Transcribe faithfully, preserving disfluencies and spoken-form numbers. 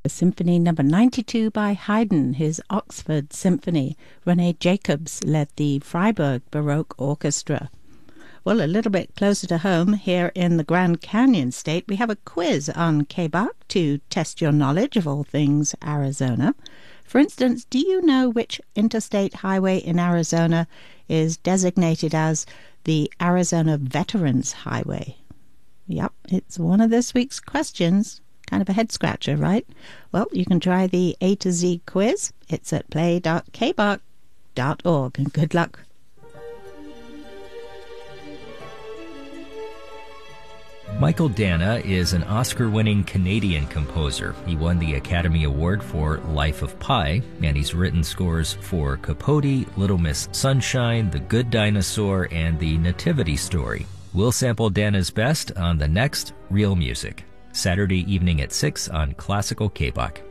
Symphony number ninety-two by Haydn, his Oxford Symphony. René Jacobs led the Freiburg Baroque Orchestra. Well, a little bit closer to home, here in the Grand Canyon State, we have a quiz on K B A C to test your knowledge of all things Arizona. For instance, do you know which interstate highway in Arizona is designated as the Arizona Veterans Highway? Yep, it's one of this week's questions. Kind of a head scratcher, right? Well, you can try the A to Z quiz. It's at play dot k b a c dot org, and good luck. Michael Dana is an Oscar-winning Canadian composer. He won the Academy Award for Life of Pi, and he's written scores for Capote, Little Miss Sunshine, The Good Dinosaur, and The Nativity Story. We'll sample Dana's best on the next Real Music, Saturday evening at six on Classical K B A C.